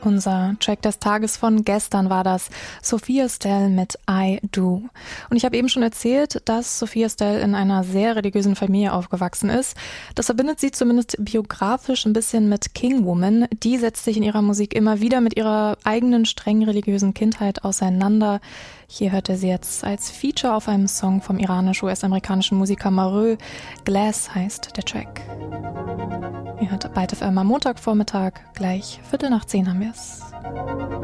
Unser Track des Tages von gestern war das, Sophia Stell mit I Do. Und ich habe eben schon erzählt, dass Sophia Stell in einer sehr religiösen Familie aufgewachsen ist. Das verbindet sie zumindest biografisch ein bisschen mit King Woman. Die setzt sich in ihrer Musik immer wieder mit ihrer eigenen streng religiösen Kindheit auseinander. Hier hört ihr sie jetzt als Feature auf einem Song vom iranisch-US-amerikanischen Musiker Mareux. Glass heißt der Track. Ihr hört Byte FM am Montagvormittag, gleich 9:15 haben wir es.